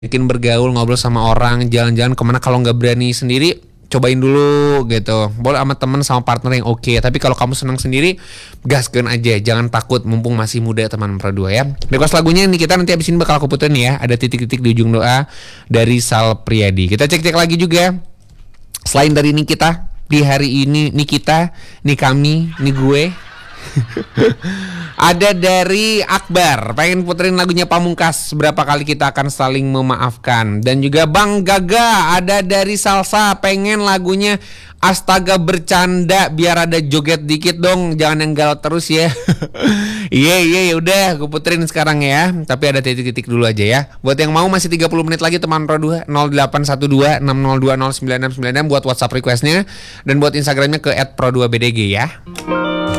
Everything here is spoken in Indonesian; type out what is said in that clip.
Mungkin bergaul, ngobrol sama orang, jalan-jalan kemana. Kalau nggak berani sendiri, cobain dulu gitu. Boleh sama temen, sama partner yang oke. Tapi kalau kamu senang sendiri, gaskeun aja. Jangan takut, mumpung masih muda teman Pro 2 ya. Request lagunya nih kita nanti abis ini bakal aku puterin ya. Ada titik-titik di ujung doa dari Sal Priadi. Kita cek-cek lagi juga. Selain dari Nikita, di hari ini Nikita, nih kami, nih gue. Ada dari Akbar, pengen puterin lagunya Pamungkas, berapa kali kita akan saling memaafkan. Dan juga Bang Gaga, ada dari Salsa, pengen lagunya Astaga Bercanda, biar ada joget dikit dong, jangan yang galau terus ya. Iya udah, gue puterin sekarang ya. Tapi ada titik-titik dulu aja ya. Buat yang mau masih 30 menit lagi teman Pro 2, 0812 602 0969 buat WhatsApp requestnya dan buat Instagramnya ke @pro2bdg ya.